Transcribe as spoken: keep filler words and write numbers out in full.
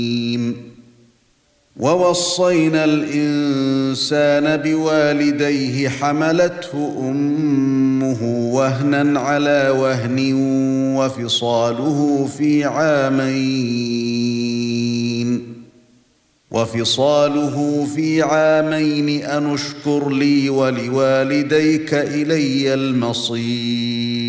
ووصينا الإنسان بوالديه حملته أمه وهنا على وهن وفصاله في عامين وفصاله في عامين أن اشكر لي ولوالديك إلي المصير